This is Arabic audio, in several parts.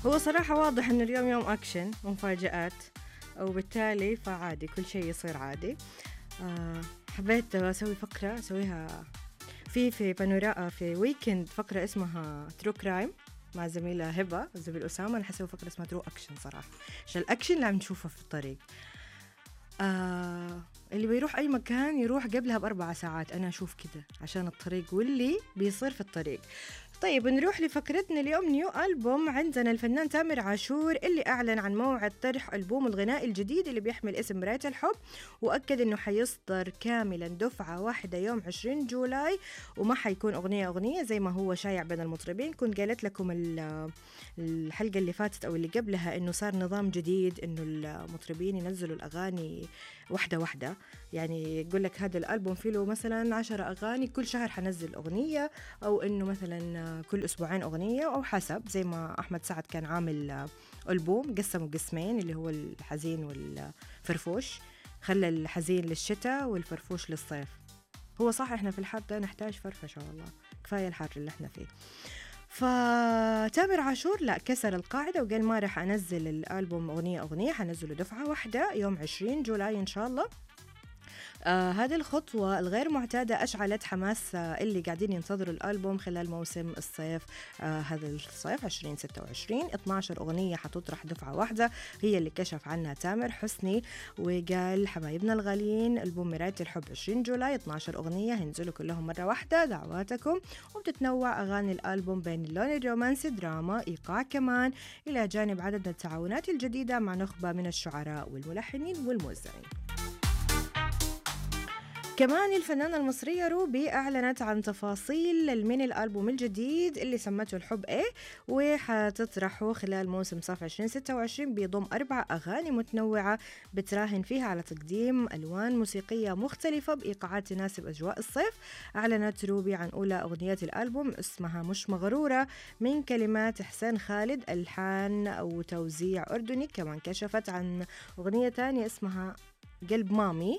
هو صراحة واضح إنه اليوم يوم أكشن ومفاجآت، وبالتالي فعادي كل شيء يصير عادي. حبيت أسوي فقرة أسويها في بانورا في ويكند، فقرة اسمها ترو كرايم مع زميلة هبة زميل أسامة. أنا حسوي فقرة اسمها ترو أكشن صراحة، عشان الأكشن اللي عم نشوفه في الطريق. اللي بيروح أي مكان يروح قبلها ب4 ساعات، أنا أشوف كده عشان الطريق واللي بيصير في الطريق. طيب نروح لفقرتنا اليوم. نيو ألبوم. عندنا الفنان تامر عاشور اللي أعلن عن موعد طرح ألبوم الغنائي الجديد اللي بيحمل اسم مراية الحب، وأكد أنه حيصدر كاملا دفعة واحدة يوم 20 جولاي، وما حيكون أغنية زي ما هو شايع بين المطربين. كنت قالت لكم الحلقة اللي فاتت أو اللي قبلها أنه صار نظام جديد أنه المطربين ينزلوا الأغاني واحدة، يعني يقول لك هذا الألبوم فيه له مثلا 10 أغاني، كل شهر حنزل أغنية، أو أنه مثلا كل أسبوعين أغنية، أو حسب زي ما أحمد سعد كان عامل ألبوم قسمه قسمين اللي هو الحزين والفرفوش، خلى الحزين للشتاء والفرفوش للصيف. هو صح إحنا في الحر ده نحتاج فرفشة والله، كفاية الحر اللي إحنا فيه. فتامر عاشور لا كسر القاعدة وقال ما رح أنزل الألبوم أغنية، حنزله دفعة واحدة يوم 20 جولاي إن شاء الله. هذه الخطوة الغير معتادة أشعلت حماس اللي قاعدين ينتظروا الألبوم خلال موسم الصيف. هذا الصيف 2026 12 أغنية حتطرح دفعة واحدة، هي اللي كشف عنها تامر حسني وقال حبايبنا الغاليين ألبوم مراية الحب 20 جولاي 12 أغنية هينزلوا كلهم مرة واحدة دعواتكم. وبتتنوع أغاني الألبوم بين اللون الرومانسي، دراما، إيقاع كمان، إلى جانب عدد من التعاونات الجديدة مع نخبة من الشعراء والملحنين والموزعين. كمان الفنانة المصرية روبي أعلنت عن تفاصيل الميني الألبوم الجديد اللي سمته الحب إيه، وحتطرحه خلال موسم صيف 2026. بيضم 4 أغاني متنوعة بتراهن فيها على تقديم ألوان موسيقية مختلفة بإيقاعات تناسب أجواء الصيف. أعلنت روبي عن أولى أغنيات الألبوم اسمها مش مغرورة من كلمات حسين خالد، ألحان وتوزيع أردني. كمان كشفت عن أغنية تانية اسمها قلب مامي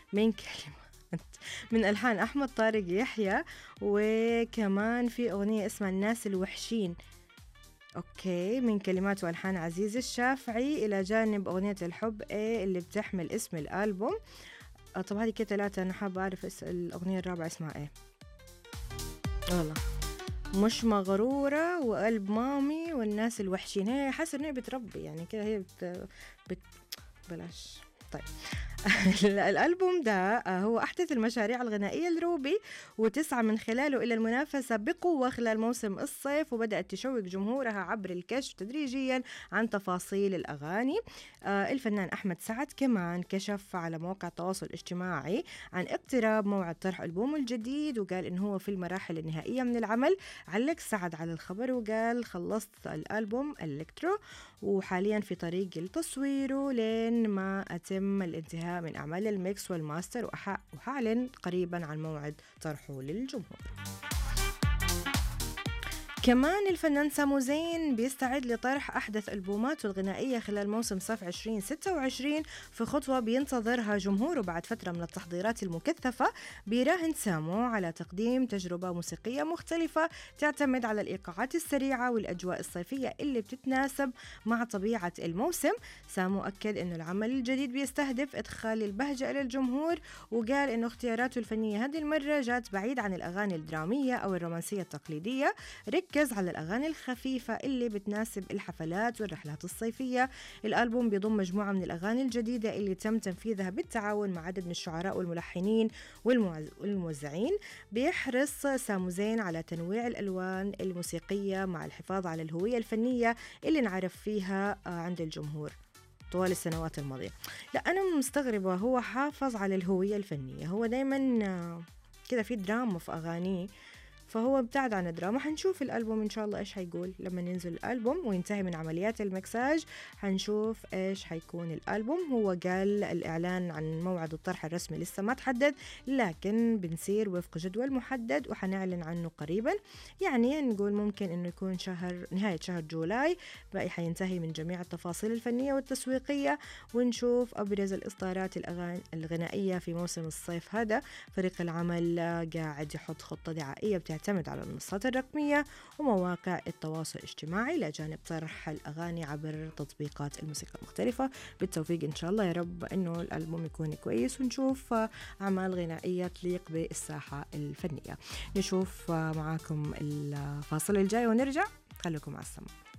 من ألحان أحمد طارق يحيى، وكمان في أغنية اسمها الناس الوحشين من كلمات وألحان عزيز الشافعي، إلى جانب أغنية الحب إيه اللي بتحمل اسم الألبوم. طب هذه كده 3، أنا حابة أعرف الأغنية الرابعة اسمها إيه. والله مش مغرورة وقلب مامي والناس الوحشين، هي حاسة إنه بتربي يعني كده، هي بلاش. طيب الألبوم ده هو أحدث المشاريع الغنائية لروبي، وتسعى من خلاله إلى المنافسة بقوة خلال موسم الصيف، وبدأت تشوق جمهورها عبر الكشف تدريجيا عن تفاصيل الأغاني. الفنان أحمد سعد كمان كشف على مواقع التواصل الاجتماعي عن اقتراب موعد طرح ألبومه الجديد، وقال إنه هو في المراحل النهائية من العمل. علق سعد على الخبر وقال خلصت الألبوم الكترو وحاليا في طريق لتصويره لين ما أتم الانتهاء من أعمال الميكس والماستر، وحاعلن قريبا عن موعد طرحه للجمهور. كمان الفنان سامو زين بيستعد لطرح أحدث ألبوماته الغنائية خلال موسم صيف 2026 في خطوة بينتظرها جمهوره بعد فترة من التحضيرات المكثفة. بيراهن سامو على تقديم تجربة موسيقية مختلفة تعتمد على الإيقاعات السريعة والأجواء الصيفية اللي بتتناسب مع طبيعة الموسم. سامو أكد أنه العمل الجديد بيستهدف إدخال البهجة إلى الجمهور، وقال أنه اختياراته الفنية هذه المرة جات بعيد عن الأغاني الدرامية أو الرومانسية التقليدية، ركز على الأغاني الخفيفة اللي بتناسب الحفلات والرحلات الصيفية. الألبوم بيضم مجموعة من الأغاني الجديدة اللي تم تنفيذها بالتعاون مع عدد من الشعراء والملحنين والموزعين. بيحرص سامو زين على تنويع الألوان الموسيقية مع الحفاظ على الهوية الفنية اللي نعرف فيها عند الجمهور طوال السنوات الماضية. لا أنا مستغربة، هو حافظ على الهوية الفنية، هو دايما كده في دراما في أغانيه، فهو ابتعد عن الدراما. حنشوف الألبوم إن شاء الله إيش هيقول لما ينزل الألبوم وينتهي من عمليات المكساج، حنشوف إيش هيكون الألبوم. هو قال الإعلان عن موعد الطرح الرسمي لسه ما تحدد، لكن بنسير وفق جدول محدد وحنعلن عنه قريبا. يعني نقول ممكن إنه يكون نهاية شهر جولاي، باقي حينتهي من جميع التفاصيل الفنية والتسويقية، ونشوف أبرز الإصدارات الغنائية في موسم الصيف هذا. فريق العمل قاعد يحط خطة دعائية بتعتمد يعتمد على المنصات الرقمية ومواقع التواصل الاجتماعي إلى جانب طرح الأغاني عبر تطبيقات الموسيقى المختلفة. بالتوفيق إن شاء الله يا رب إنه الألبوم يكون كويس ونشوف أعمال غنائية تليق بالساحة الفنية. نشوف معاكم الفاصل الجاي ونرجع، خليكم على السماء.